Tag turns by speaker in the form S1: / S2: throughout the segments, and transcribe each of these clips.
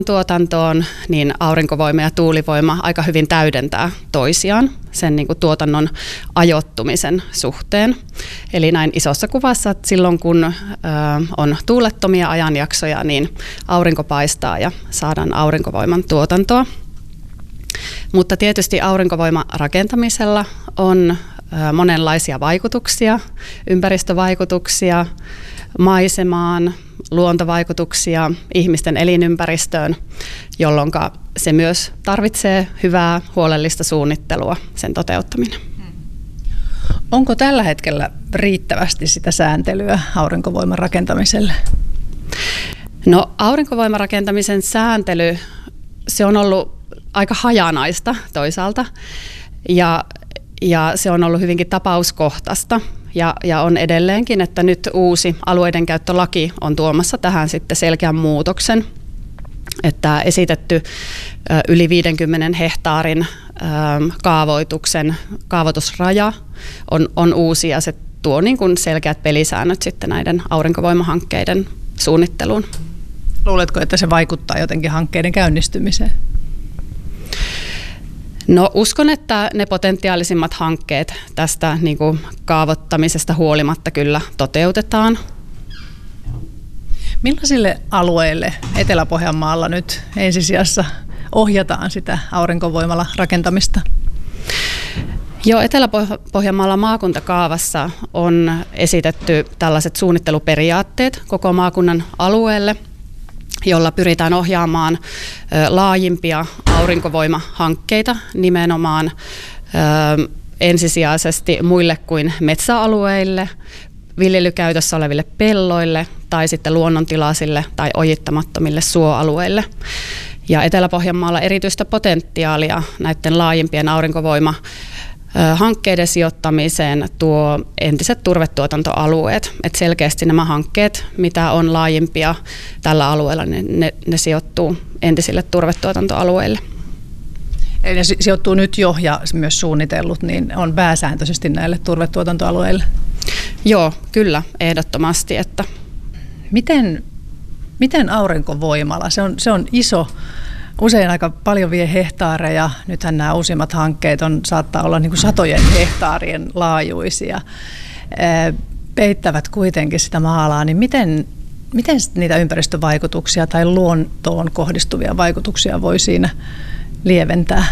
S1: tuotantoon, niin aurinkovoima ja tuulivoima aika hyvin täydentää toisiaan sen niin kuin tuotannon ajoittumisen suhteen. Eli näin isossa kuvassa, että silloin kun on tuulettomia ajanjaksoja, niin aurinko paistaa ja saadaan aurinkovoiman tuotantoa. Mutta tietysti aurinkovoimarakentamisella on monenlaisia vaikutuksia, ympäristövaikutuksia, maisemaan, luontovaikutuksia ihmisten elinympäristöön, jolloin se myös tarvitsee hyvää, huolellista suunnittelua sen toteuttaminen.
S2: Onko tällä hetkellä riittävästi sitä sääntelyä aurinkovoiman rakentamiselle?
S1: No, aurinkovoimarakentamisen sääntely, se on ollut aika hajanaista toisaalta ja se on ollut hyvinkin tapauskohtaista. Ja on edelleenkin, että nyt uusi alueidenkäyttölaki on tuomassa tähän sitten selkeän muutoksen, että esitetty yli 50 hehtaarin kaavoitusraja on uusi ja se tuo niin kuin selkeät pelisäännöt sitten näiden aurinkovoimahankkeiden suunnitteluun.
S2: Luuletko, että se vaikuttaa jotenkin hankkeiden käynnistymiseen?
S1: No, uskon, että ne potentiaalisimmat hankkeet tästä niin kuin kaavoittamisesta huolimatta kyllä toteutetaan.
S2: Millaisille alueille Etelä-Pohjanmaalla nyt ensisijassa ohjataan sitä aurinkovoimalla rakentamista?
S1: Joo, Etelä-Pohjanmaalla maakuntakaavassa on esitetty tällaiset suunnitteluperiaatteet koko maakunnan alueelle, jolla pyritään ohjaamaan laajimpia aurinkovoimahankkeita nimenomaan ensisijaisesti muille kuin metsäalueille, viljelykäytössä oleville pelloille tai sitten luonnontilaisille tai ojittamattomille suoalueille. Ja Etelä-Pohjanmaalla erityistä potentiaalia näiden laajimpien aurinkovoimahankkeiden sijoittamiseen tuo entiset turvetuotantoalueet. Et selkeästi nämä hankkeet, mitä on laajimpia tällä alueella, niin ne sijoittuu entisille turvetuotantoalueille.
S2: Eli ne sijoittuu nyt jo ja myös suunnitellut, niin on pääsääntöisesti näille turvetuotantoalueille?
S1: Joo, kyllä, ehdottomasti. Että.
S2: Miten aurinkovoimala? Se on iso, usein aika paljon vie hehtaareja. Nythän nämä uusimmat hankkeet saattaa olla niin kuin satojen hehtaarien laajuisia. Peittävät kuitenkin sitä maa-alaa, niin miten niitä ympäristövaikutuksia tai luontoon kohdistuvia vaikutuksia voi siinä lieventää?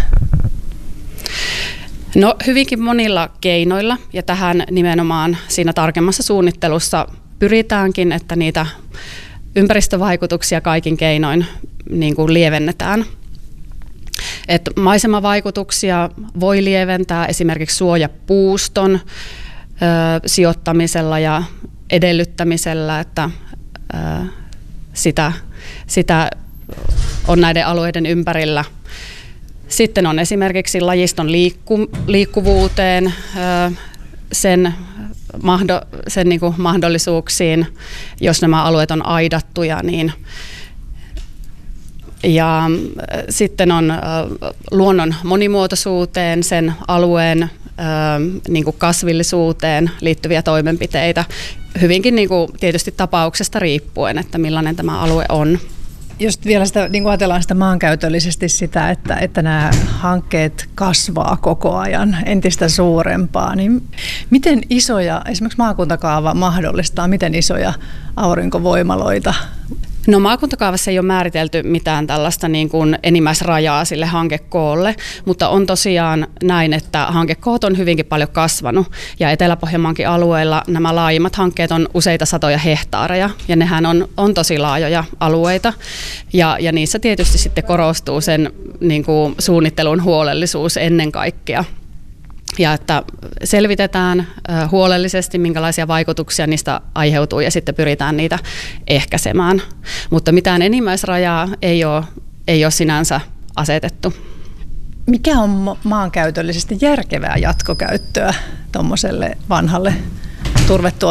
S1: No, hyvinkin monilla keinoilla ja tähän nimenomaan siinä tarkemmassa suunnittelussa pyritäänkin, että niitä ympäristövaikutuksia kaikin keinoin niin kuin lievennetään. Et maisemavaikutuksia voi lieventää esimerkiksi suojapuuston sijoittamisella ja edellyttämisellä, että sitä on näiden alueiden ympärillä. Sitten on esimerkiksi lajiston liikkuvuuteen, sen niin kuin mahdollisuuksiin, jos nämä alueet on aidattuja, niin ja sitten on luonnon monimuotoisuuteen, sen alueen niin kuin kasvillisuuteen liittyviä toimenpiteitä, hyvinkin niin kuin tietysti tapauksesta riippuen, että millainen tämä alue on.
S2: Jos vielä sitä, niin kuin ajatellaan sitä maankäytöllisesti sitä, että nämä hankkeet kasvaa koko ajan entistä suurempaa, niin miten isoja, esimerkiksi maakuntakaava mahdollistaa, miten isoja aurinkovoimaloita?
S1: No, maakuntakaavassa ei ole määritelty mitään tällaista niin kuin enimmäisrajaa sille hankekoolle, mutta on tosiaan näin, että hankekoot on hyvinkin paljon kasvanut ja Etelä-Pohjanmaankin alueella nämä laajimmat hankkeet on useita satoja hehtaareja ja nehän on tosi laajoja alueita ja niissä tietysti sitten korostuu sen niin kuin suunnittelun huolellisuus ennen kaikkea. Ja että selvitetään huolellisesti, minkälaisia vaikutuksia niistä aiheutuu ja sitten pyritään niitä ehkäisemään. Mutta mitään enimmäisrajaa ei ole sinänsä asetettu.
S2: Mikä on maankäytöllisesti järkevää jatkokäyttöä tuommoiselle vanhalle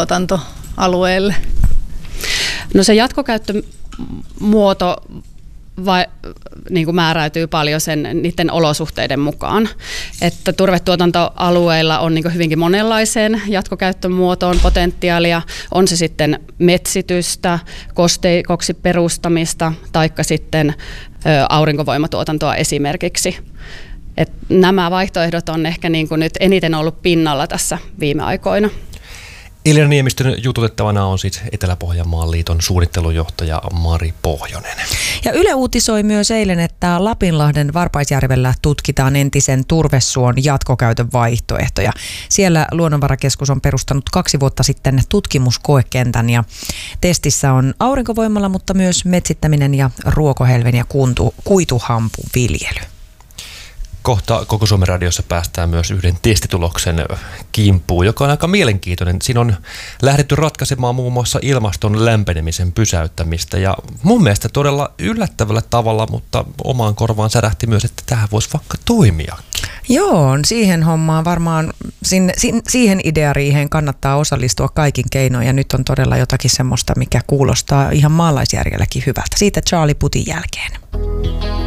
S2: turvetuotantoalueelle?
S1: No, se jatkokäyttömuoto niin kuin määräytyy paljon niiden olosuhteiden mukaan. Että turvetuotantoalueilla on niin kuin hyvinkin monenlaiseen jatkokäyttömuotoon potentiaalia. On se sitten metsitystä, kosteikoksi perustamista taikka sitten aurinkovoimatuotantoa esimerkiksi. Et nämä vaihtoehdot on ehkä niin kuin nyt eniten ollut pinnalla tässä viime aikoina.
S3: Elina Niemistön jututettavana on siis Etelä-Pohjanmaan liiton suunnittelujohtaja Mari Pohjonen.
S4: Ja Yle uutisoi myös eilen, että Lapinlahden Varpaisjärvellä tutkitaan entisen turvesuon jatkokäytön vaihtoehtoja. Siellä Luonnonvarakeskus on perustanut 2 vuotta sitten tutkimuskoekentän ja testissä on aurinkovoimalla, mutta myös metsittäminen ja ruokohelven ja kuituhampun viljely.
S3: Kohta Koko Suomen radiossa päästään myös yhden testituloksen kimppuun, joka on aika mielenkiintoinen. Siinä on lähdetty ratkaisemaan muun muassa ilmaston lämpenemisen pysäyttämistä ja mun mielestä todella yllättävällä tavalla, mutta omaan korvaan särähti myös, että tähän voisi vaikka toimia.
S4: Joo, siihen hommaan varmaan, siihen ideariiheen kannattaa osallistua kaikin keinoin ja nyt on todella jotakin semmoista, mikä kuulostaa ihan maalaisjärjelläkin hyvältä. Siitä Charlie Putin jälkeen.